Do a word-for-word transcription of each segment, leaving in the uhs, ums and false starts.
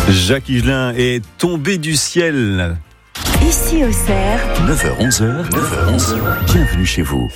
Jacques Higelin est tombé du ciel. Ici au Cerf, neuf heures onze, neuf heures onze, bienvenue chez vous.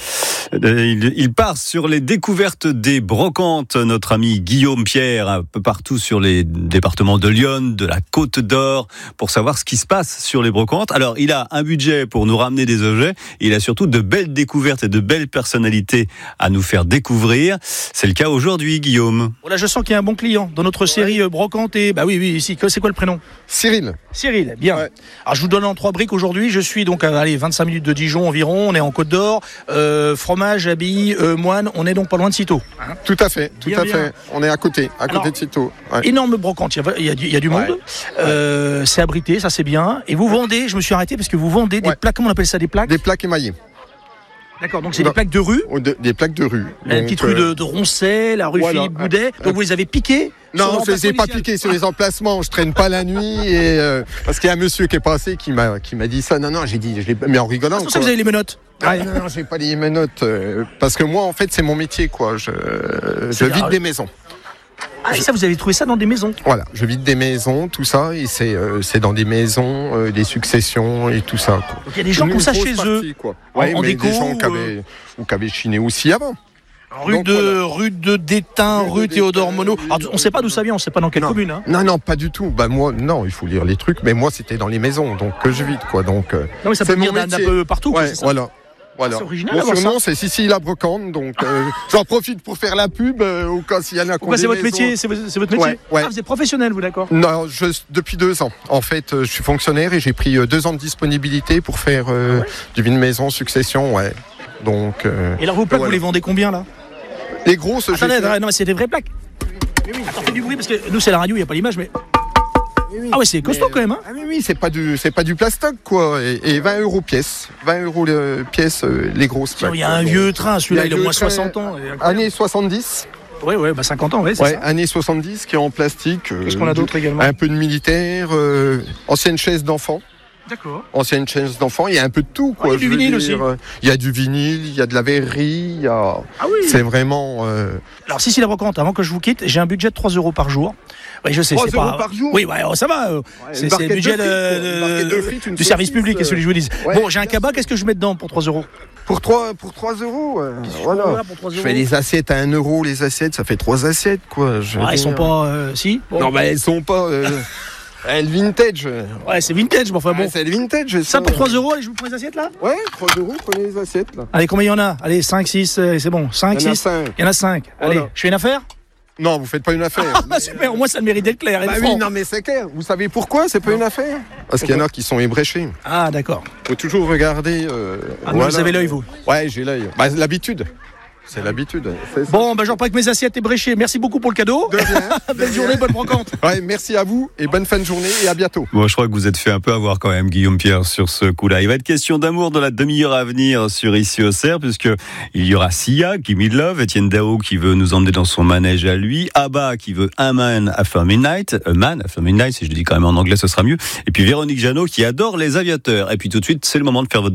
Il, il part sur les découvertes des brocantes, notre ami Guillaume Pierre, un peu partout sur les départements de Lyon, de la Côte d'Or, pour savoir ce qui se passe sur les brocantes. Alors, il a un budget pour nous ramener des objets, et il a surtout de belles découvertes et de belles personnalités à nous faire découvrir. C'est le cas aujourd'hui, Guillaume. Voilà, je sens qu'il y a un bon client dans notre série ouais. brocante. Et bah oui, oui, ici. C'est quoi le prénom ? Cyril. Cyril, bien. Ouais. Alors, je vous donne en trois briques aujourd'hui. Je suis donc à allez, vingt-cinq minutes de Dijon environ. On est en Côte d'Or. Euh, fromage, habits, euh, moine. On est donc pas loin de Cîteaux. Hein, tout à fait, tout bien, à bien. fait. On est à côté, à Alors, côté de Cîteaux. Ouais. Énorme brocante. Il y a, il y a, il y a du monde. Ouais. Euh, c'est abrité, ça c'est bien. Et vous vendez, je me suis arrêté parce que vous vendez des ouais. plaques. Comment on appelle ça, des plaques ? Des plaques émaillées. D'accord, donc c'est des plaques de rue. De, des plaques de rue. La donc, petite rue de, de Roncey, la rue voilà. Philippe Boudet. Donc vous les avez piquées ? Non, je les ai pas piqués sur les emplacements. Je traîne pas la nuit et euh, parce qu'il y a un monsieur qui est passé qui m'a qui m'a dit ça. Non, non, j'ai dit, je l'ai mais en rigolant. C'est pour ça que vous avez les menottes. Ah, non, non, j'ai pas les menottes euh, parce que moi, en fait, c'est mon métier, quoi. Je, je vide des maisons. Ah, et ça, vous avez trouvé ça dans des maisons ? Voilà, je vide des maisons, tout ça, et c'est, euh, c'est dans des maisons, euh, des successions et tout ça. Quoi. Donc il y a des gens qui ont ça chez partie, eux, quoi. En, ouais, en mais déco, des gens qui avaient, euh... ou qui avaient chiné aussi avant. Rue Donc, de voilà. rue de Détain, rue, rue de Théodore Monod. Alors, on ne sait pas d'où ça vient, on ne sait pas dans quelle non. commune. Hein. Non, non, pas du tout. Bah moi, non, il faut lire les trucs. Mais moi, c'était dans les maisons, donc que je vide, quoi. Donc. Euh, non, mais ça peut venir d'un, d'un peu partout. Ouais, c'est ça voilà. Voilà. C'est original. Mon surnom, c'est Sissi la brocante, donc euh, j'en profite pour faire la pub euh, au cas s'il y en a. Pourquoi c'est votre métier, c'est, c'est votre métier. Ouais, ouais. Ah, vous êtes professionnel, vous, d'accord ? Non, je, depuis deux ans. En fait, euh, je suis fonctionnaire et j'ai pris euh, deux ans de disponibilité pour faire euh, ah ouais. du vide maison, succession, ouais. Donc. Euh, et alors vos plaques, voilà. Vous les vendez combien là ? Les grosses. Attendez, fait... non, mais c'est des vraies plaques. Oui, oui. Attends, fais du bruit parce que nous c'est la radio, il n'y a pas l'image, mais. Oui, oui. Ah ouais, c'est costaud mais, quand même. Hein. Ah oui, oui, c'est pas du, c'est pas du plastoc quoi. Et, et vingt euros pièce, vingt euros le, pièce euh, les grosses plaques. Il y a un quoi, vieux donc, train, celui-là, il a au moins train, soixante ans. Années soixante-dix. Ouais, ouais, bah cinquante ans, ouais, c'est ouais, ça. Années soixante-dix qui est en plastique. Qu'est-ce euh, qu'on a d'autre également ? Un peu de militaire, euh, ancienne chaise d'enfant. D'accord. Ancienne chaise d'enfant, il y a un peu de tout quoi. Ouais, il y a du vinyle aussi. Il y a du vinyle, il y a de la verrerie, il y a. Ah oui. C'est vraiment. Euh... Alors si c'est la brocante, avant que je vous quitte, j'ai un budget de trois euros par jour. Oui, je sais, trois c'est euros pas. par jour. Oui, ouais, c'est ça va. Ouais, c'est, c'est le budget de, de, frites, du service public, qu'est-ce que je vous dis. Ouais, bon, j'ai un cabas, qu'est-ce que je mets dedans pour trois euros ? Pour trois, pour trois euros, euh, voilà. Pour trois euros. Je fais les assiettes à un euro, les assiettes, ça fait trois assiettes, quoi. Je ah, elles sont pas, euh, si bon. Non, bah, elles sont pas, euh, le vintage. Ouais, c'est vintage, mais enfin bon. Ouais, c'est le vintage. Ça, ça pour trois euros, allez, je vous prends les assiettes, là ? Ouais, trois euros, prenez les assiettes, là. Allez, combien il y en a ? Allez, cinq, six, euh, c'est bon. cinq, six. Il y en a cinq. Il y en a cinq. Allez, voilà. Je fais une affaire ? Non, vous faites pas une affaire. Ah, mais... super, au moins ça le mérite d'être clair. Bah oui, non, mais c'est clair. Vous savez pourquoi c'est pas non. une affaire ? Parce qu'il y en a qui sont ébréchés. Ah, d'accord. Faut toujours regarder. Euh, ah, voilà. Vous avez l'œil, vous ? Ouais, j'ai l'œil. Bah, l'habitude. C'est l'habitude. C'est bon, ben, j'en prends que mes assiettes ébréchées. Merci beaucoup pour le cadeau. De rien. Belle journée, bonne brocante. Ouais, merci à vous et bonne fin de journée et à bientôt. Bon, je crois que vous êtes fait un peu avoir quand même, Guillaume Pierre, sur ce coup-là. Il va être question d'amour dans la demi-heure à venir sur Ici au Cerf, puisque il y aura Sia qui me love, Étienne Dao qui veut nous emmener dans son manège à lui, Abba qui veut un man after midnight, a man after midnight, si je le dis quand même en anglais, ce sera mieux. Et puis Véronique Jeannot qui adore les aviateurs. Et puis tout de suite, c'est le moment de faire votre